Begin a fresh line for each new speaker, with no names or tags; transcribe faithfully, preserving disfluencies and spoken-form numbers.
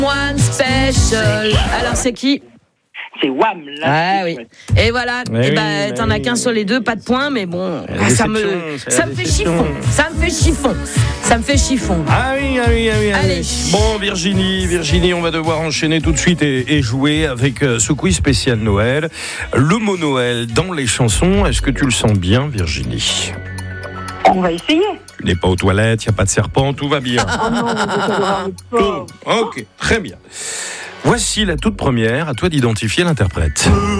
One special. Alors c'est qui?
C'est Wham là.
Ah oui. Et voilà.
Mais
et bah
oui,
t'en
mais
as
oui.
qu'un sur les deux, pas de point, mais bon,
La
ah, ça me,
déception, c'est
ça
la
me fait
déception.
chiffon. Ça me fait chiffon. Ça me fait chiffon.
Ah oui, ah oui, ah oui. ah oui.
Allez.
Bon, Virginie, Virginie, on va devoir enchaîner tout de suite et, et jouer avec euh, ce quiz spécial Noël. Le mot Noël dans les chansons. Est-ce que tu le sens bien, Virginie?
On va essayer.
Tu n'es pas aux toilettes, il n'y a pas de serpent, tout va bien.
Oh non, on va
Tout. Ok, très bien. Voici la toute première, à toi d'identifier l'interprète.